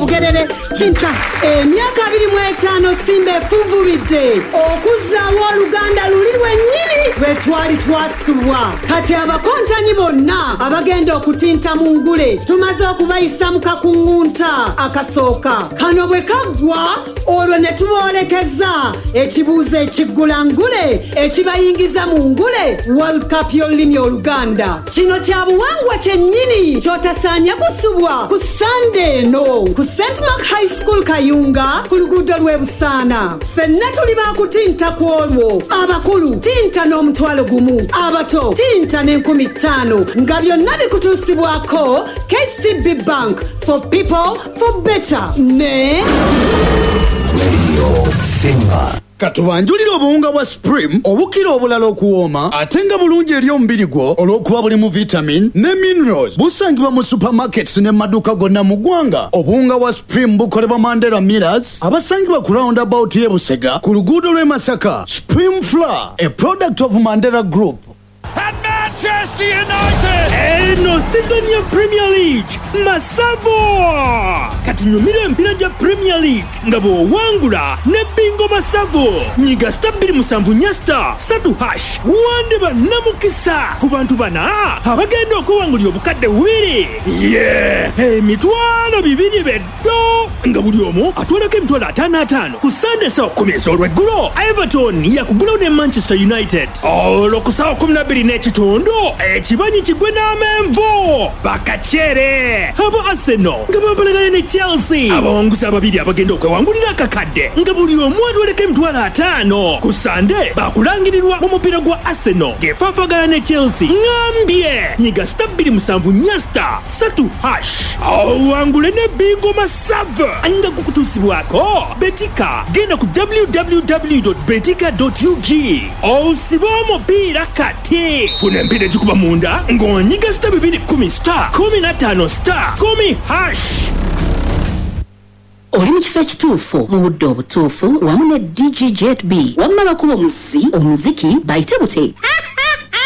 Bugerere Kinta emyaka 25 Simba efuvubidde okuzzaawo oluganda luli lwennyini lwe twali twasubwa. Kati abakontanyi bonna abagenda okutinta mu ngule tumaze okubayisa mu kakuŋŋunta akasooka. Kano bwe kaggwa olwo ne tuboolekeza ekibuuzo ekiggula ngule ekibayingiza mu ngule World Cup y'olulimi Oluganda. Kino kya buwangwa kyennyini kyotasaanye kusubwa ku Sunday eno ku St. Mark High School Kayunga ku luguudo lw'e Busaana. Ffenna tuli baakutinta ku olwo. Abakulu tinta n'omutwalo gumu, abato tinta n'50,000 nga byonna bikutuusibwako KCB Bank, for people for better ne Radio Simba. Katubanjulira obuwunga bwa Supreme obukira obulala okuwooma ate nga bulungi eri omubiri gwo olw'okuba bulimu vitamin ne minerals. Busangibwa mu supermarkets ne maduuka gonna mu ggwanga. Obuwunga bwa Supreme bukolebwa Mandela Millers abasangibwa ku roundabout y'e Busega ku luguudo lw'e Masaka. Supreme Flour, a product of Mandela Group. And Manchester United! Eno season ya Premier League Masavo! Katunyumira empira ja Premier League nga bw'owangula ne bingo Masavo. Nyiga star 279 star 3# wande bannamukisa ku bantu bana abagenda okuwangulira obukadde 2. Emitwalo 2 beddo nga buli omu atwalako emitwalo 5 ku Sunday saa 10 ez'olweggulo. Everton yakugulawo ne Manchester United olwo ku saa 12 n'ekitundu ekibanyi kigwe n'amenvu bakakyere. Abo Arsenal nga bampalagana ne Chelsea abawonguzi ababiri abagenda okwewangulira akakadde nga buli omu atwaleko emitwalo 5 ku Sunday bakulangirirwa mu mupiira gwa Arsenal ng'efaafagana ne Chelsea. Ngambye nyiga star 279 star 3# awangule ne bingo Masava nga kukutuusibwako Betika. Genda ku www.betika.ug osiba omupiira kati funa empira egikuba munda ng'onyiga star 210 star 15 star 10#. Oli mu kifo ekituufu mu budde obutuufu wamu ne DJ Jet B wamma bakuba omuziki bayite bute.